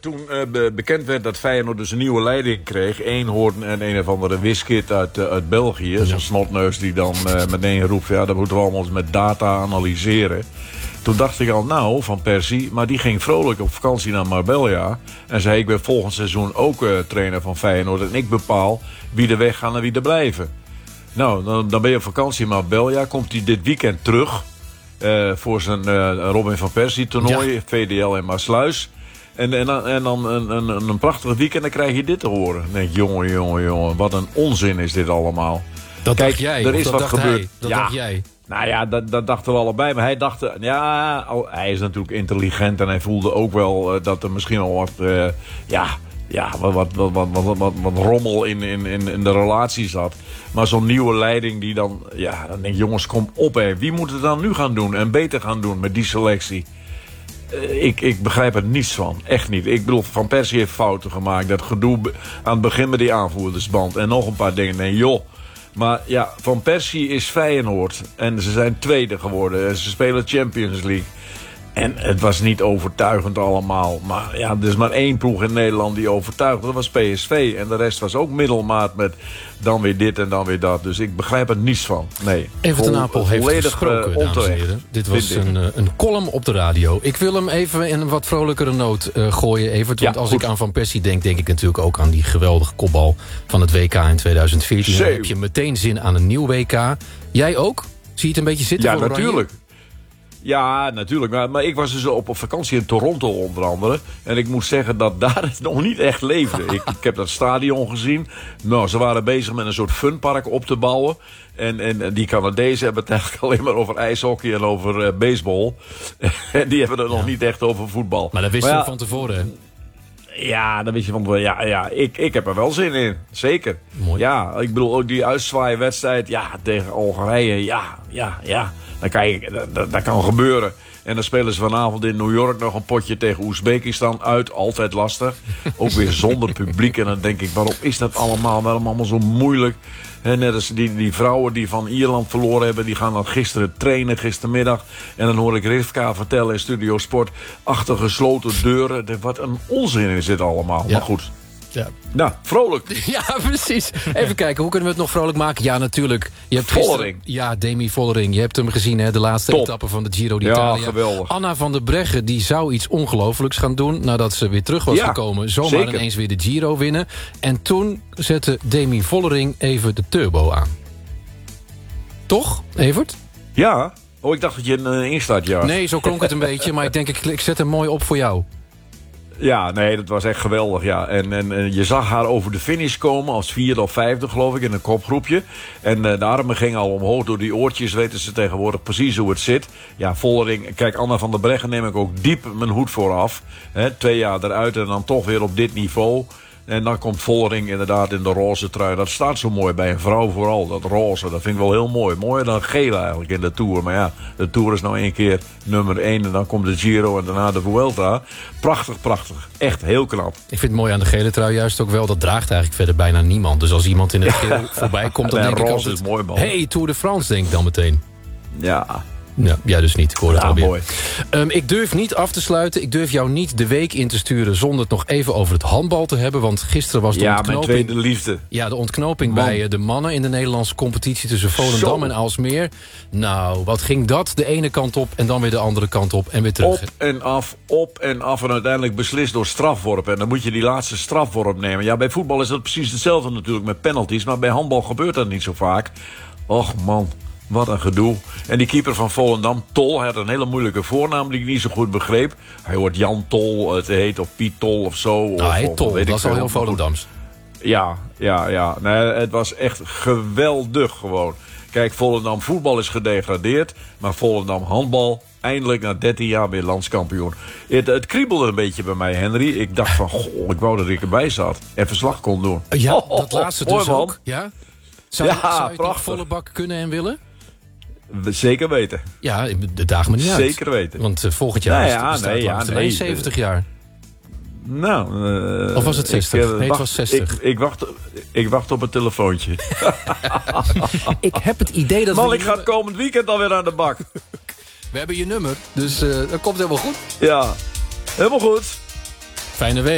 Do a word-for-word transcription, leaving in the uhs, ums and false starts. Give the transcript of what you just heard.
toen uh, be- bekend werd dat Feyenoord dus een nieuwe leiding kreeg... één hoort en een of andere wiskit uit, uh, uit België... Ja. Zo'n snotneus die dan uh, meteen roept... ja, dat moeten we allemaal eens met data analyseren. Toen dacht ik al, nou, Van Persie... maar die ging vrolijk op vakantie naar Marbella... en zei, ik ben volgend seizoen ook uh, trainer van Feyenoord... en ik bepaal wie er weggaan en wie er blijven. Nou, dan, dan ben je op vakantie in Marbella... komt hij dit weekend terug... Uh, voor zijn uh, Robin van Persie toernooi, ja. V D L en Maasluis. En, en, en dan een, een, een prachtig weekend, dan krijg je dit te horen. Dan denk ik, jongen, jongen, jongen, wat een onzin is dit allemaal. Dat Kijk, dacht jij, er is dat wat dacht gebeurd. hij. Dat ja. dacht jij. Nou ja, dat, dat dachten we allebei. Maar hij dacht, ja, al, hij is natuurlijk intelligent. En hij voelde ook wel uh, dat er misschien al wat, uh, ja, ja, wat, wat, wat, wat, wat, wat, wat rommel in, in, in, in de relatie zat. Maar zo'n nieuwe leiding die dan, ja, dan denk ik, jongens, kom op, hè. Wie moet het dan nu gaan doen en beter gaan doen met die selectie? Uh, ik, ik begrijp er niets van, echt niet. Ik bedoel, Van Persie heeft fouten gemaakt. Dat gedoe aan het begin met die aanvoerdersband en nog een paar dingen. Nee, joh. Maar ja, Van Persie is Feyenoord. En ze zijn tweede geworden. En ze spelen Champions League. En het was niet overtuigend allemaal. Maar ja, er is maar één ploeg in Nederland die overtuigde. Dat was P S V. En de rest was ook middelmaat met dan weer dit en dan weer dat. Dus ik begrijp er niets van. Nee. Everton Apel heeft gesproken, uh, dames en heren. Dit was een, uh, een column op de radio. Ik wil hem even in een wat vrolijkere noot uh, gooien, Evert. Want ja, als goed. ik aan Van Persie denk, denk ik natuurlijk ook aan die geweldige kopbal van het W K in tweeduizend veertien. Dan heb je meteen zin aan een nieuw W K. Jij ook? Zie je het een beetje zitten? Ja, voor natuurlijk. Ja, natuurlijk. Maar, maar ik was dus op, op vakantie in Toronto onder andere. En ik moet zeggen dat daar het nog niet echt leefde. ik, ik heb dat stadion gezien. Nou, ze waren bezig met een soort funpark op te bouwen. En, en, en die Canadezen hebben het eigenlijk alleen maar over ijshockey en over uh, baseball. En die hebben het ja. nog niet echt over voetbal. Maar dat wisten we ja, van tevoren, hè? Ja, dan weet je van, ja, ja ik, ik heb er wel zin in. Zeker. Mooi. Ja, ik bedoel ook die uitzwaaiwedstrijd. Ja, tegen Algerije. Ja, ja, ja. Dan kan je, dat, dat kan gebeuren. En dan spelen ze vanavond in New York nog een potje tegen Oezbekistan uit. Altijd lastig. Ook weer zonder publiek. En dan denk ik, waarom is dat allemaal? Waarom allemaal zo moeilijk? He, net als die, die vrouwen die van Ierland verloren hebben. Die gaan dan gisteren trainen, gistermiddag. En dan hoor ik Rivka vertellen in Studio Sport. Achter gesloten deuren. Wat een onzin is dit allemaal. Ja. Maar goed. Ja. Nou, vrolijk. Ja, precies. Even kijken, hoe kunnen we het nog vrolijk maken? Ja, natuurlijk. Je hebt Vollering. Ja, Demi Vollering. Je hebt hem gezien, hè? De laatste Top. etappe van de Giro d'Italia. Ja, geweldig. Anna van der Breggen, die zou iets ongelooflijks gaan doen. Nadat ze weer terug was ja, gekomen. Zomaar zeker. ineens weer de Giro winnen. En toen zette Demi Vollering even de turbo aan. Toch, Evert? Ja. Oh, ik dacht dat je een uh, instart, ja. Nee, zo klonk het een beetje. Maar ik denk, ik, ik zet hem mooi op voor jou. Ja, nee, dat was echt geweldig, ja. En, en, en je zag haar over de finish komen als vierde of vijfde, geloof ik, in een kopgroepje. En uh, de armen gingen al omhoog door die oortjes, weten ze tegenwoordig precies hoe het zit. Ja, Vollering, kijk, Anna van der Breggen neem ik ook diep mijn hoed voor af. Hè, twee jaar eruit en dan toch weer op dit niveau. En dan komt Vollering inderdaad in de roze trui. Dat staat zo mooi bij een vrouw vooral, dat roze. Dat vind ik wel heel mooi. Mooier dan geel eigenlijk in de Tour. Maar ja, de Tour is nou één keer nummer één. En dan komt de Giro en daarna de Vuelta. Prachtig, prachtig. Echt heel knap. Ik vind het mooi aan de gele trui juist ook wel. Dat draagt eigenlijk verder bijna niemand. Dus als iemand in het geel voorbij komt, dan denk ik altijd... is mooi, man. Hey, Tour de France, denk ik dan meteen. Ja... Ja, jij dus niet. Ik hoor het ja, alweer. Mooi. Um, ik durf niet af te sluiten. Ik durf jou niet de week in te sturen zonder het nog even over het handbal te hebben. Want gisteren was de ja, ontknoping... mijn tweede liefde. Ja, de ontknoping Man. bij de mannen in de Nederlandse competitie tussen Volendam Zo. en Aalsmeer. Nou, wat ging dat? De ene kant op en dan weer de andere kant op en weer terug. Op en af, op en af en uiteindelijk beslist door strafworpen. En dan moet je die laatste strafworp nemen. Ja, bij voetbal is dat precies hetzelfde natuurlijk met penalties. Maar bij handbal gebeurt dat niet zo vaak. Och man... Wat een gedoe. En die keeper van Volendam, Tol, hij had een hele moeilijke voornaam die ik niet zo goed begreep. Hij wordt Jan Tol, het heet, of Piet Tol of zo. Nou, hij Tol, dat is al heel Volendams. Ja, ja, ja. Nee, het was echt geweldig gewoon. Kijk, Volendam voetbal is gedegradeerd, maar Volendam handbal... eindelijk na dertien jaar weer landskampioen. Het, het kriebelde een beetje bij mij, Henry. Ik dacht van, goh, ik wou dat ik erbij zat en verslag kon doen. Ja, oh, dat laatste dus mooi, ook. Ja? Zou, ja, zou je toch volle bak kunnen en willen? Zeker weten. Ja, de daag me niet uit. Zeker weten. Want uh, volgend jaar nou is ja, het nee, ja, nee, zeventig jaar. Nou, uh, of was het zestig? Ik, uh, nee, het wacht, was zestig. Ik, ik, wacht, ik wacht op een telefoontje. Ik heb het idee dat... Man, we ik ga het komend weekend alweer aan de bak. We hebben je nummer, dus uh, dat komt helemaal goed. Ja, helemaal goed. Fijne week.